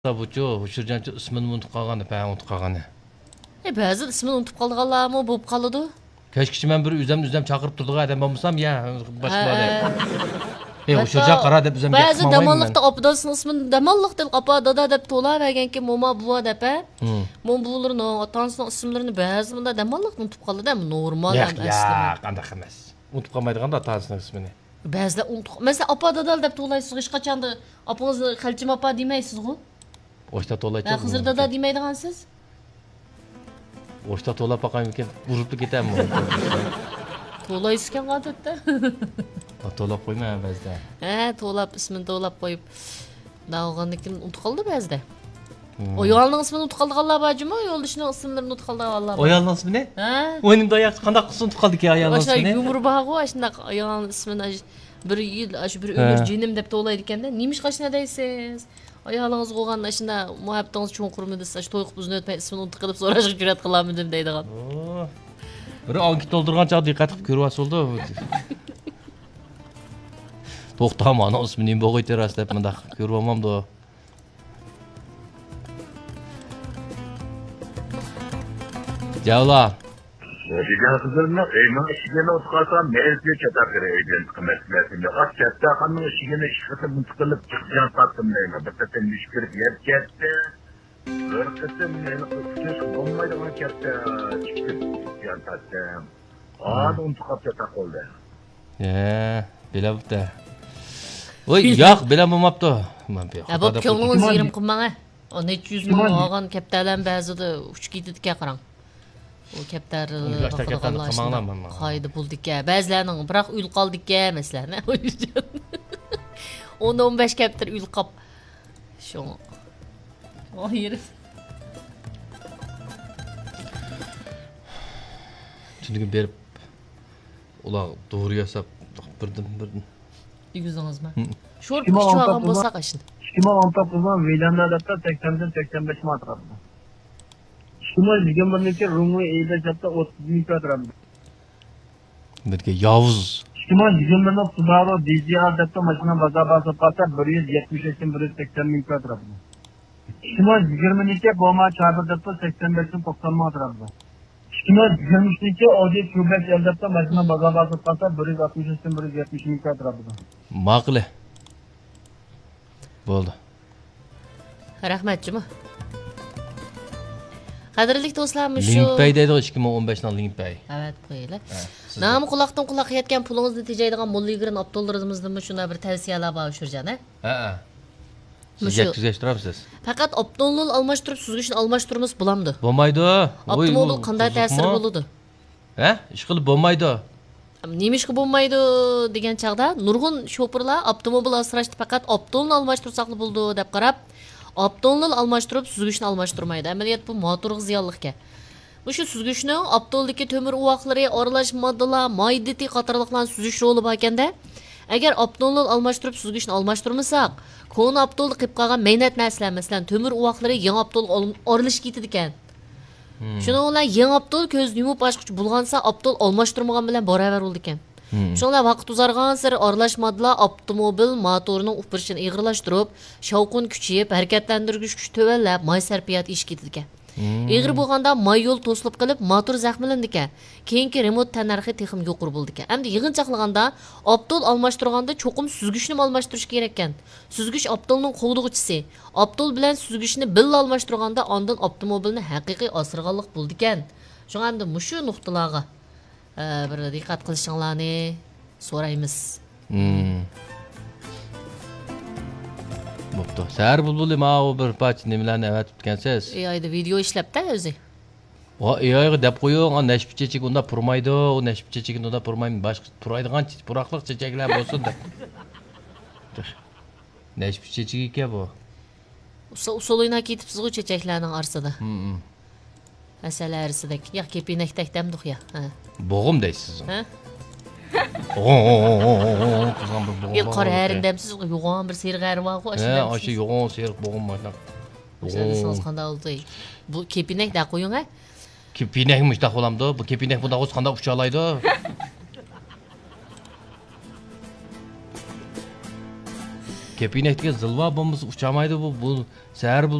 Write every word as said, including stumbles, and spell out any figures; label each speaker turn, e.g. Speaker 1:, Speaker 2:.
Speaker 1: bu Şirjanchi ismini unutib qolgani, ben unutib qolgani.
Speaker 2: E ba'zi ismini unutib qolganlarmi bo'lib qoladi.
Speaker 1: Kechgacha men bir uzam uzam chaqirib turdiq adam bo'lmasam, ya boshqalar. E o Şirjan qara deb uzam gapirmayman.
Speaker 2: Ba'zi damonliqda opdasning ismini damonliq deb qapa dada deb to'laverganki, mo'ma buva deb, mo'm bularning otasining ismlarini ba'zi bunda damonliq unutib qoladi, normal
Speaker 1: ham aslida. Ya, qanday emas. Unutib qolmaydigan da otasining ismini.
Speaker 2: Ba'zida unutib. Mesela opa dada deb to'laysiz, hech qachon opingizni Xalchim opa demaysiz-ku.
Speaker 1: Oşta to'laydi.
Speaker 2: Ben hozir dada demaydigansiz.
Speaker 1: Oşta to'lab boqam ekan, urib ketami?
Speaker 2: To'laysizkan odatda.
Speaker 1: To'lab qo'yman ba'zida.
Speaker 2: Ha, to'lab ismini to'lab qo'yib, da'voganlikni unutib qoldi ba'zida. Oyolning ismini unutib qolganlar bormi? Yo'ldoshining ismlarini unutib qolganlar bor.
Speaker 1: Oyolning ismini? Ha? O'ynim do'yaq qanday qilib unutib qoldik ya oyolning ismini?
Speaker 2: O'sha yumur bog'u, shunday oyolning ismini bir yil, shu bir umr jinim deb to'laydi ekanda, nimish qashna deysiz? Ayağınız qo'ygan ashuna muhabbatingiz cho'nqurmi desa, shu to'y qilib uzun o'tmay ismini unutib qilib so'rashga jur'at qilamdim deydigan.
Speaker 1: Bir ankit to'ldirgan chaq diqqat qilib ko'ryapsiz oldi. To'xtam, ana ismini bo'g'ay teras deb menda ko'rolmamdi. Javla.
Speaker 3: Diğer kızlarına eymen işigene otukarsam mevzuya çatar kere eyden kımetmesinde. Az çatta kanın işigene işgisi mutkuluk çıkacağın tattım neyme. Bıkıtın müşkürüp yer çatta. Bıkıtın neyme kutkuş olmaydı mı çatta. Çıkıp çıkacağın tattım. Adı untukap çatak oldu.
Speaker 1: Eee, bile bu da. Oy, yok, bile bulmaptı.
Speaker 2: Ya bu köyünüz yerim kılmana. O ne yüz mü ağan keptelen bazı da uç giydi ki karan. O kaptar qayda buldik ya. Ba'zilarning biroq uyil qoldik ya masalan. o'n o'n besh kaptar uyil qop. Shu. Hayır.
Speaker 1: Çünkü berib ular doğru yasab birdim birdim.
Speaker 2: Yigizingizmi? Sho'r kichkina bo'lsa qashin.
Speaker 4: Shima on top qilgan Velandada sakson sakson besh metr. Şuna yigirma necha rumli eyda katta o'ttiz ming kvadrat.
Speaker 1: Birga Yavuz.
Speaker 4: Shuna yigirma Subaru D Z R debda mashina bazabasi pata bir yuz yetmish uch bir yuz sakson ming kvadrat. Shuna yigirma necha Boma Charbi debda sakson besh to'qson ming kvadrat. Shuna yigirma uch necha Audi Q-Back debda mashina bazabasi pata bir yuz oltmish uch bir yuz yetmish ming kvadrat.
Speaker 1: Ma'qul. Bo'ldi.
Speaker 2: Rahmatchimi? Qadrli do'stlarimiz shu
Speaker 1: Linkpay deydi ikki ming o'n besh ning Linkpay.
Speaker 2: Evet, qo'yinglar. Nami quloqdan quloqqa yetgan pulingizni tejaydigan mo'lligini Abdullarimizdan shunday bir tavsiyalar bor Shirjan, ha?
Speaker 1: Ha. Siz yetkazishtirasiz.
Speaker 2: Faqat Abdullal almashtirib suzgichni almashtirimiz bo'lamdi.
Speaker 1: Bo'lmaydi.
Speaker 2: Abdullal qanday ta'sir bo'ladi?
Speaker 1: Ha? Ish qilib bo'lmaydi.
Speaker 2: Nima ish qilib bo'lmaydi degan chaqda nurg'un shoferlar avtomobil asrashni faqat Abdullal almashtirsak bo'ldi deb qarab Abdullal almashtirib suzgichni almashtirmaydi. Amaliyot bu motorga ziyonliqka. Bu shu suzgichning Abdulldagi temir uvoqlari, aralash moddalar, mayditi qatorliqlarni suzish roli bor ekanda, agar Abdullal almashtirib suzgichni almashtirmasak, kon Abdull qilib qolgan maynat narsalar, masalan, temir uvoqlari yangi Abdull aralash ketadi ekan. Shuning bilan yangi Abdull ko'zni yumib ochqich bo'lgansa, Abdull almashtirmagan bilan baravar bo'ldi ekan. Shunday vaqt uzargan sari aralash moddalar avtomobil motorining upirishini ig'irlashtirib, shovqin kuchayib, harakatlantirgich kuch tövallab, may sarfiyat ish ketadi ekan. Ig'ir bo'lganda may yo'l to'silib qilib, motor zaxmlandi ekan. Keyingi remont tannarxi texim yuqori bo'ldi ekan. Endi yig'inchaqlaganda Abdull almashtirganda cho'qim suzgichni almashtirish kerak ekan. Suzgich Abdullning qo'g'dug'ichisi. Abdull bilan suzgichni billa almashtirganda ondan avtomobilni haqiqiy asirganlik bo'ldi ekan. Shunga endi mushu nuqtalarga bir diqqat qilishinglarni so'raymiz.
Speaker 1: Hmm. Bo'pti. Sar bulbuli ma o bir parcha nimalarni avatib o'tgansiz?
Speaker 2: E ayda video ishlabda o'zi.
Speaker 1: O e ayga deb qo'ying, o nashib chechik unda purmaydi, o nashib chechikni unda purmaymi, boshqa puraydigan puraqliq chechaklar bo'lsin deb. Nashib chechik ekan bu.
Speaker 2: Usulina ketibsiz-ku chechaklarning arsida. Hmm. Masalan, arsidagi yo'q kepinakdak demdik ya. Ha.
Speaker 1: Bo'g'im deysiz.
Speaker 2: Ha?
Speaker 1: Qizg'an bir bo'g'im.
Speaker 2: El qora harindamsiz, yo'g'on bir serg'ari bor-ku,
Speaker 1: ashida. Ha, o'sha yo'g'on seriq bo'g'im bor.
Speaker 2: O'sha qanday oldi? Bu kepinak da qo'ying, ha?
Speaker 1: Kepinak mushtaq bo'lamdi. Bu kepinak bunda o'z qanday ucha oladi? kepinek degan zilva bo'lmasa uchamaydi bu. Bu sahar